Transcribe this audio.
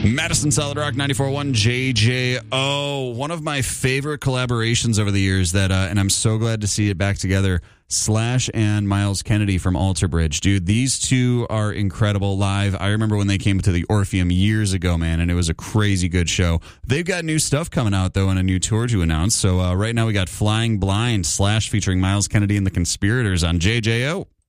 Madison Solid Rock 94.1 JJO. One of my favorite collaborations over the years that, and I'm so glad to see it back together, Slash and Miles Kennedy from Alter Bridge. Dude, these two are incredible live. I remember when they came to the Orpheum years ago, man, and it was a crazy good show. They've got new stuff coming out, though, and a new tour to announce. So right now we got Flying Blind, Slash featuring Miles Kennedy and the Conspirators on JJO.